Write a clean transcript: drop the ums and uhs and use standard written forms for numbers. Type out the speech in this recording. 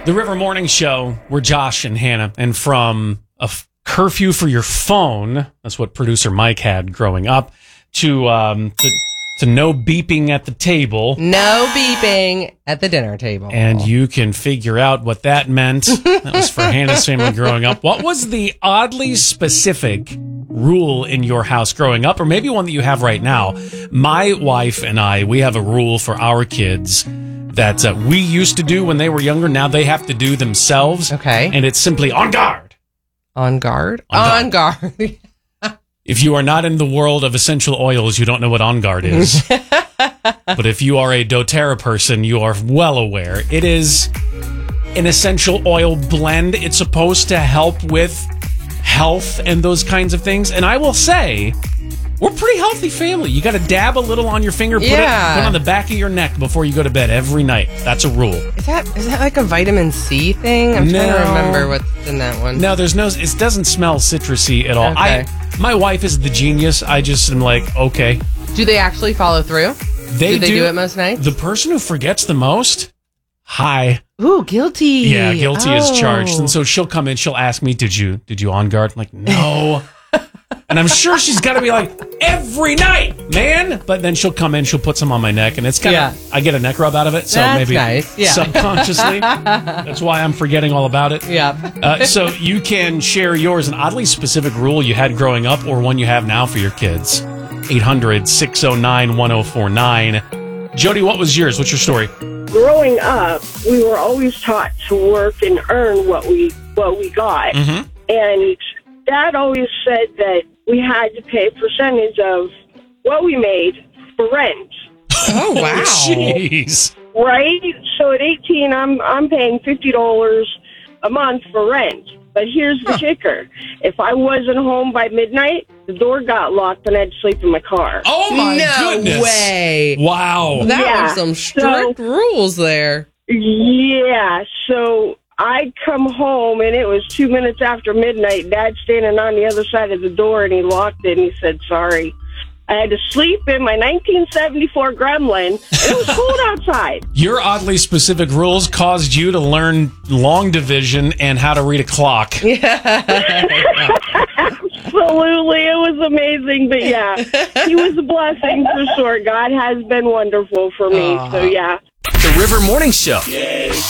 The River Morning Show, we're Josh and Hannah, and from a curfew for your phone, that's what producer Mike had growing up, to no beeping at the table. No beeping at the dinner table. And you can figure out what that meant. That was for Hannah's family growing up. What was the oddly specific rule in your house growing up, or maybe one that you have right now? My wife and I, we have a rule for our kids that we used to do when they were younger. Now they have to do themselves. Okay. And it's simply on guard. On guard? On guard. If you are not in the world of essential oils, you don't know what On Guard is. But if you are a doTERRA person, you are well aware. It is an essential oil blend. It's supposed to help with health and those kinds of things. And I will say, we're a pretty healthy family. You got to dab a little on your finger, put it on the back of your neck before you go to bed every night. That's a rule. Is that like a vitamin C thing? I'm trying to remember what's in that one. No, it doesn't smell citrusy at all. Okay. My wife is the genius. I just am like, okay. Do they actually follow through? Do they do it most nights? The person who forgets the most, hi. Ooh, guilty. Yeah, guilty is charged. And so she'll come in, she'll ask me, did you On Guard? I'm like, no. And I'm sure she's got to be like, every night, man. But then she'll come in, she'll put some on my neck, and it's kind of, I get a neck rub out of it. So that's maybe nice. Yeah. Subconsciously. That's why I'm forgetting all about it. Yeah. So you can share yours, an oddly specific rule you had growing up or one you have now for your kids. 800-609-1049. Jody, what was yours? What's your story? Growing up, we were always taught to work and earn what we got. Mm-hmm. And Dad always said that we had to pay a percentage of what we made for rent. Oh, wow. Jeez. Right? So at 18, I'm paying $50 a month for rent. But here's the kicker. If I wasn't home by midnight, the door got locked and I had to sleep in my car. Oh, my goodness. No way. Wow. That was some strict rules there. Yeah, so I come home, and it was 2 minutes after midnight. Dad's standing on the other side of the door, and he locked it, and he said, sorry. I had to sleep in my 1974 Gremlin, and it was cold outside. Your oddly specific rules caused you to learn long division and how to read a clock. Absolutely. It was amazing, but yeah, he was a blessing for sure. God has been wonderful for me, so yeah. The River Morning Show.